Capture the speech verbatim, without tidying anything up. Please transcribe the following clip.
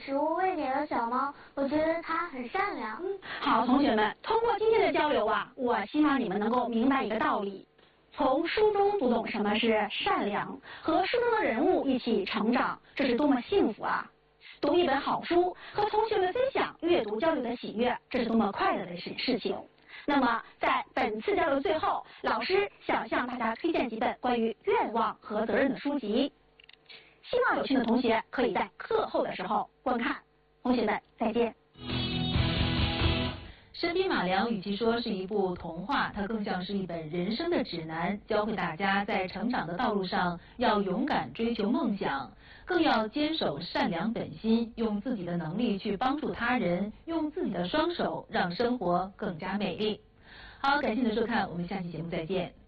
食物喂给了小猫，我觉得它很善良。 嗯，好，同学们，通过今天的交流啊，我希望你们能够明白一个道理。从书中读懂什么是善良，和书中的人物一起成长，这是多么幸福啊！读一本好书，和同学们分享阅读交流的喜悦，这是多么快乐的事事情。那么，在本次交流最后，老师想向大家推荐几本关于愿望和责任的书籍，希望有兴趣的同学可以在课后的时候观看。同学们，再见。 《神笔马良》与其说是一部童话，它更像是一本人生的指南，教会大家在成长的道路上要勇敢追求梦想，更要坚守善良本心，用自己的能力去帮助他人，用自己的双手让生活更加美丽。好，感谢您的收看，我们下期节目再见。